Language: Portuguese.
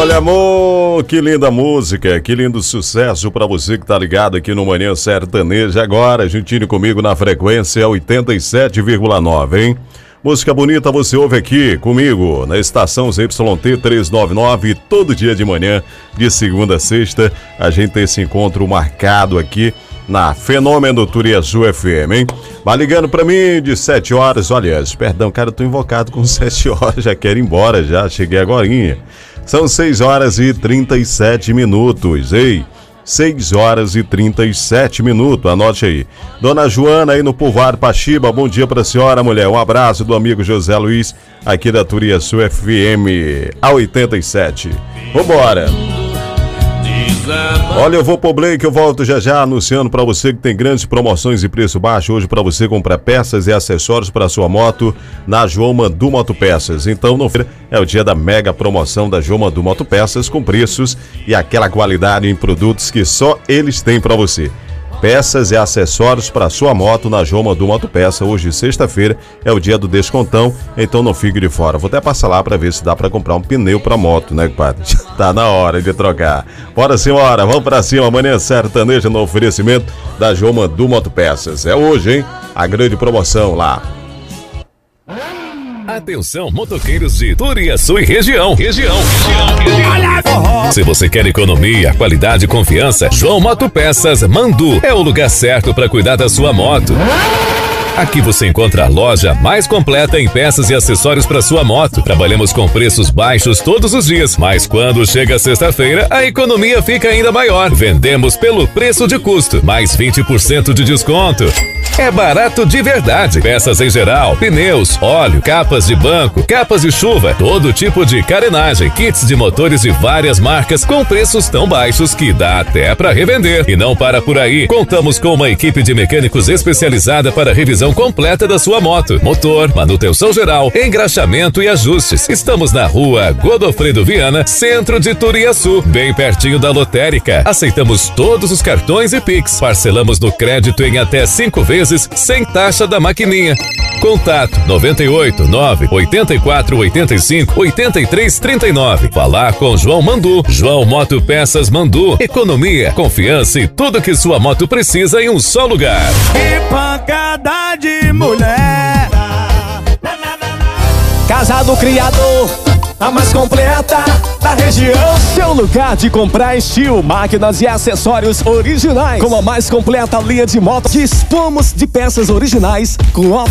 Olha, amor, que linda música, que lindo sucesso pra você que tá ligado aqui no Manhã Sertaneja agora, juntinho comigo na frequência 87,9, hein? Música bonita você ouve aqui comigo na estação ZYT 399, todo dia de manhã, de segunda a sexta, a gente tem esse encontro marcado aqui na Fenômeno Turiaçu FM, hein? Vai ligando pra mim de 7 horas, olha, perdão, cara, eu tô invocado com 7 horas, já quero ir embora já, cheguei agorinha. São 6 horas e 37 minutos, ei, 6 horas e 37 minutos, anote aí. Dona Joana aí no Povoado Paxiba, bom dia pra senhora, mulher, um abraço do amigo José Luiz, aqui da Turiaçu FM, a 87. Vambora! Olha, eu vou pro break, eu volto já anunciando pra você que tem grandes promoções e preço baixo hoje pra você comprar peças e acessórios pra sua moto na João Mandu Motopeças. Então não é o dia da mega promoção da João Mandu Motopeças com preços e aquela qualidade em produtos que só eles têm pra você. Peças e acessórios para sua moto na João Mandu Motopeça. Hoje, sexta-feira, é o dia do descontão, então não fique de fora. Vou até passar lá para ver se dá para comprar um pneu para moto, né, padre? Tá na hora de trocar. Bora, senhora, vamos para cima. Manhã Sertaneja no oferecimento da João Mandu Motopeças. É hoje, hein? A grande promoção lá. Atenção, motoqueiros de Turiaçu e região. Se você quer economia, qualidade e confiança, João Motopeças Mandu é o lugar certo para cuidar da sua moto. Aqui você encontra a loja mais completa em peças e acessórios para sua moto. Trabalhamos com preços baixos todos os dias, mas quando chega sexta-feira, a economia fica ainda maior. Vendemos pelo preço de custo, mais 20% de desconto. É barato de verdade. Peças em geral, pneus, óleo, capas de banco, capas de chuva, todo tipo de carenagem, kits de motores de várias marcas com preços tão baixos que dá até para revender. E não para por aí. Contamos com uma equipe de mecânicos especializada para revisão completa da sua moto, motor, manutenção geral, engraxamento e ajustes. Estamos na rua Godofredo Viana, centro de Turiaçu, bem pertinho da lotérica. Aceitamos todos os cartões e Pix. Parcelamos no crédito em até 5 vezes, sem taxa da maquininha. Contato 98 9 84 85 83 39. Falar com João Mandu. João Motopeças Mandu. Economia, confiança e tudo que sua moto precisa em um só lugar. Que pancada de mulher. Casa do Criador, a mais completa da região. Seu lugar de comprar estilo, máquinas e acessórios originais. Com a mais completa linha de moto, dispomos de peças originais com